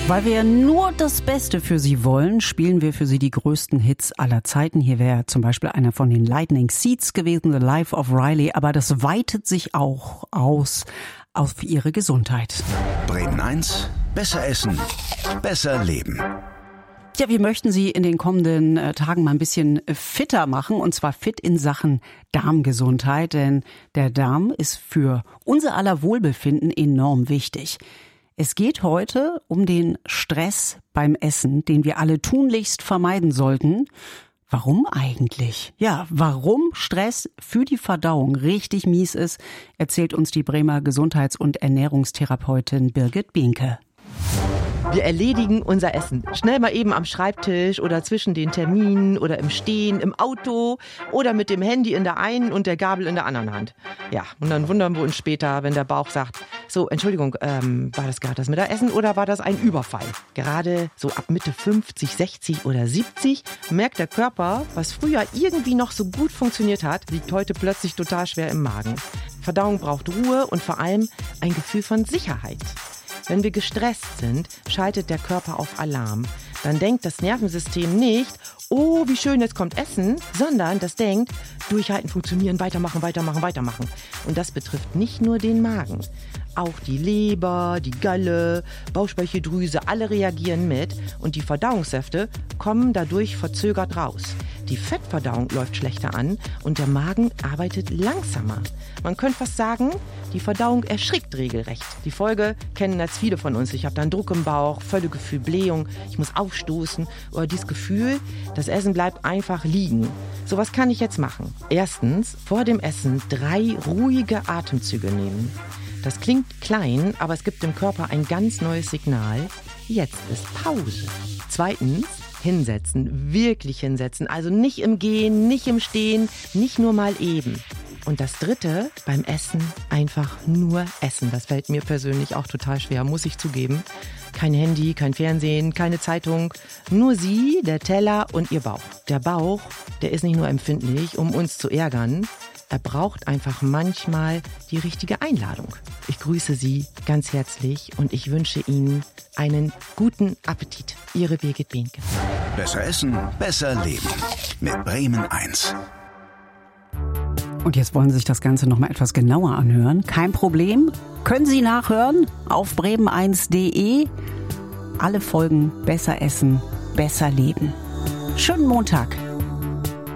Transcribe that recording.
Weil wir nur das Beste für Sie wollen, spielen wir für Sie die größten Hits aller Zeiten. Hier wäre zum Beispiel einer von den Lightning Seeds gewesen, The Life of Riley. Aber das weitet sich auch aus auf Ihre Gesundheit. Bremen 1, besser essen, besser leben. Ja, wir möchten Sie in den kommenden Tagen mal ein bisschen fitter machen, und zwar fit in Sachen Darmgesundheit, denn der Darm ist für unser aller Wohlbefinden enorm wichtig. Es geht heute um den Stress beim Essen, den wir alle tunlichst vermeiden sollten. Warum eigentlich? Ja, warum Stress für die Verdauung richtig mies ist, erzählt uns die Bremer Gesundheits- und Ernährungstherapeutin Birgit Behnke. Wir erledigen unser Essen. Schnell mal eben am Schreibtisch oder zwischen den Terminen oder im Stehen, im Auto oder mit dem Handy in der einen und der Gabel in der anderen Hand. Ja, und dann wundern wir uns später, wenn der Bauch sagt, so, Entschuldigung, war das gerade das Mittagessen oder war das ein Überfall? Gerade so ab Mitte 50, 60 oder 70 merkt der Körper, was früher irgendwie noch so gut funktioniert hat, liegt heute plötzlich total schwer im Magen. Verdauung braucht Ruhe und vor allem ein Gefühl von Sicherheit. Wenn wir gestresst sind, schaltet der Körper auf Alarm. Dann denkt das Nervensystem nicht, oh, wie schön, jetzt kommt Essen, sondern das denkt, durchhalten, funktionieren, weitermachen. Und das betrifft nicht nur den Magen. Auch die Leber, die Galle, Bauchspeicheldrüse, alle reagieren mit und die Verdauungssäfte kommen dadurch verzögert raus. Die Fettverdauung läuft schlechter an und der Magen arbeitet langsamer. Man könnte fast sagen, die Verdauung erschrickt regelrecht. Die Folge kennen jetzt viele von uns. Ich habe dann Druck im Bauch, Völlegefühl, Blähung, ich muss aufstoßen oder dieses Gefühl, das Essen bleibt einfach liegen. So, was kann ich jetzt machen? Erstens, vor dem Essen 3 ruhige Atemzüge nehmen. Das klingt klein, aber es gibt dem Körper ein ganz neues Signal. Jetzt ist Pause. Zweitens, hinsetzen, wirklich hinsetzen. Also nicht im Gehen, nicht im Stehen, nicht nur mal eben. Und das Dritte, beim Essen einfach nur essen. Das fällt mir persönlich auch total schwer, muss ich zugeben. Kein Handy, kein Fernsehen, keine Zeitung. Nur Sie, der Teller und Ihr Bauch. Der Bauch, der ist nicht nur empfindlich, um uns zu ärgern. Er braucht einfach manchmal die richtige Einladung. Ich grüße Sie ganz herzlich und ich wünsche Ihnen einen guten Appetit. Ihre Birgit Behnke. Besser essen, besser leben. Mit Bremen 1. Und jetzt wollen Sie sich das Ganze noch mal etwas genauer anhören. Kein Problem, können Sie nachhören auf bremen1.de. Alle Folgen Besser essen, besser leben. Schönen Montag.